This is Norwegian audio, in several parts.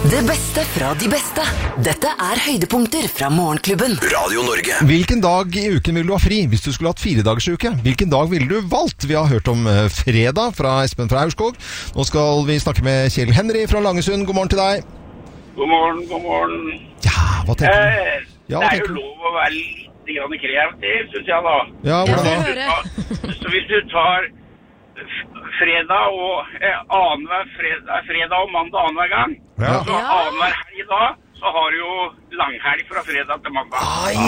Det beste fra de beste. Dette høydepunkter fra Morgenklubben. Radio Norge. Hvilken dag i uken vil du ha fri hvis du skulle hatt 4-dagersuke? Hvilken dag ville du valgt? Vi har hørt om fredag fra Espen fra Aurskog. Nå skal vi snakke med Kjell Henry fra Langesund. God morgen til deg. God morgen, god morgen. Ja, hva tenker du? Ja, det jo lov å være litt kreativ, synes jeg da. Ja, hvordan da? Så hvis du tar fredag og fredag og mandag annenhver gang, så annenhver helg da, så har du jo langhelg fra fredag til mandag.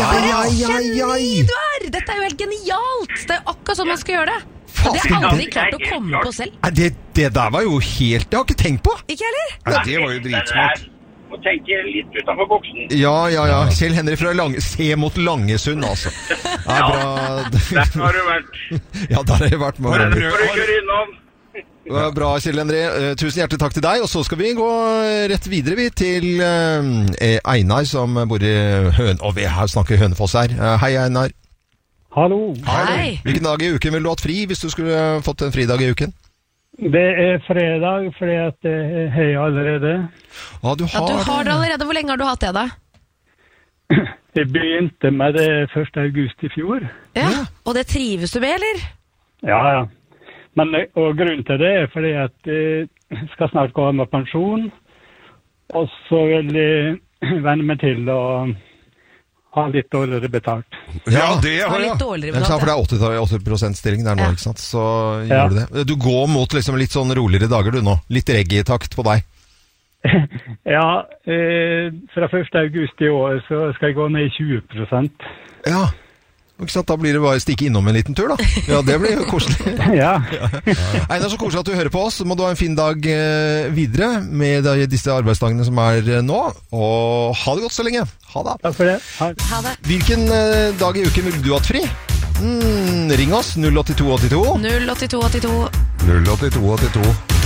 Dette jo helt genialt. Det akkurat sånn man skal gjøre det. Og det har jeg aldri klart å komme på selv. Det der var jo helt... Jeg har ikke tenkt på. Ikke heller? Ja, det var jo dritsmart. Må tenke litt utenfor boksen. Ja. Kjell Henry fra Se mot Langesund, altså. Ja, bra. Der har du vært. Ja, der har jeg vært mange ganger. Får du kjøre innom? Bra, Kjell Henry. Tusen hjertelig takk til deg. Og så skal vi gå rett videre til Einar, som bor i Og vi snakker Hønefoss her. Hei, Einar. Hallo. Hei. Hvilken dag i uken vil du hatt fri, hvis du skulle fått en fridag i uken? Det fredag, fordi at det er allerede. Ja, du har det allerede. Hvor lenge har du hatt det, da? Jeg begynte med det 1. august i fjor. Ja, og det trives du med, eller? Ja. Men, og grunnen til det fordi at jeg skal snart gå av med pensjon, og så vil jeg venne meg til å ha litt dårligere betalt. Ja, det har jeg. For det 80% stilling der nå, ikke sant? Så gjør du det. Du går mot liksom litt sånn roligere dager du nå. Litt reggae-takt på deg. Ja, fra 1. august i år så skal jeg gå ned i 20%. Ja, ikke sant? Da blir det bare stikke innom en liten tur da. Ja, det blir jo koselig. Ja. Einar, så koselig at du hører på oss. Må du ha en fin dag videre med disse arbeidsdagene som nå. Og ha det godt så lenge. Ha det. Takk for det. Ha det. Hvilken dag i uken vil du ha fri? Ring oss 08282. 08282. 08282.